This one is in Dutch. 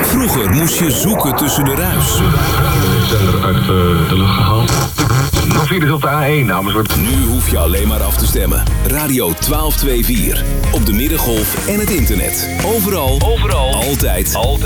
Vroeger moest je zoeken tussen de ruis. Zender uit de lucht gehaald. Nog files op de A1, Amersfoort. Nu hoef je alleen maar af te stemmen. Radio 1224. Op de Middengolf en het internet. Overal. Altijd.